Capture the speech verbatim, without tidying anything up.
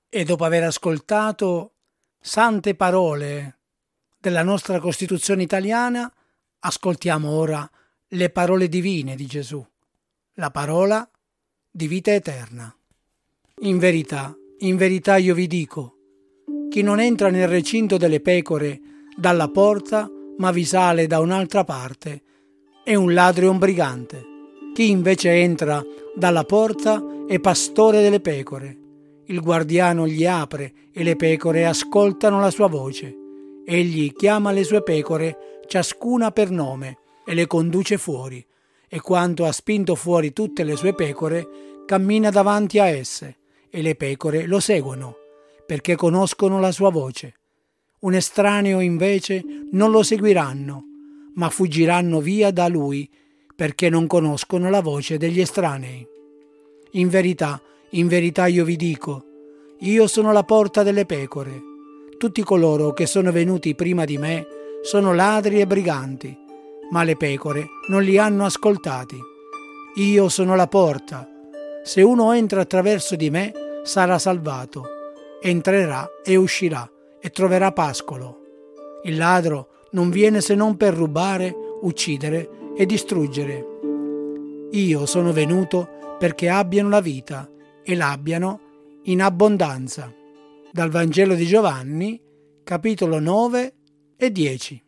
E dopo aver ascoltato sante parole della nostra Costituzione italiana, ascoltiamo ora le parole divine di Gesù, la parola di vita eterna. In verità, in verità io vi dico, chi non entra nel recinto delle pecore dalla porta, ma vi sale da un'altra parte, è un ladro e un brigante. Chi invece entra dalla porta è pastore delle pecore. Il guardiano gli apre e le pecore ascoltano la sua voce. Egli chiama le sue pecore, ciascuna per nome, e le conduce fuori. E quando ha spinto fuori tutte le sue pecore, cammina davanti a esse, e le pecore lo seguono, perché conoscono la sua voce. Un estraneo invece non lo seguiranno, ma fuggiranno via da lui, perché non conoscono la voce degli estranei. In verità, in verità io vi dico, io sono la porta delle pecore. Tutti coloro che sono venuti prima di me sono ladri e briganti, ma le pecore non li hanno ascoltati. Io sono la porta. Se uno entra attraverso di me, sarà salvato. Entrerà e uscirà e troverà pascolo. Il ladro non viene se non per rubare, uccidere e distruggere. Io sono venuto perché abbiano la vita e l'abbiano in abbondanza. Dal Vangelo di Giovanni, capitolo nove e dieci.